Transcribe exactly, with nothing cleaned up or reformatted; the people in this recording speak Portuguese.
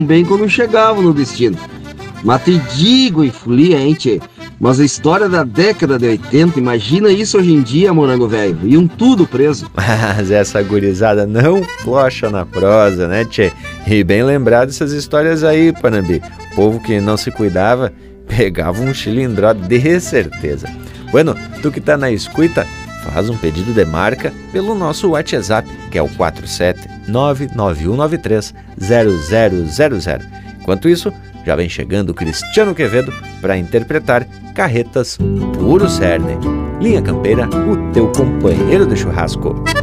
bem quando chegavam no destino. Mas te digo e folia, hein, tchê? Mas a história da década de oitenta, imagina isso hoje em dia, morango velho. Iam tudo preso. Mas essa gurizada não flocha na prosa, né, tchê? E bem lembrado essas histórias aí, Panambi. O povo que não se cuidava pegava um chilindró de certeza. Bueno, tu que tá na escuta, faz um pedido de marca pelo nosso WhatsApp, que é o quatro sete nove nove um nove três zero zero zero zero. Enquanto isso, já vem chegando Cristiano Quevedo para interpretar Carretas Puro Cerne. Linha Campeira, o teu companheiro de churrasco.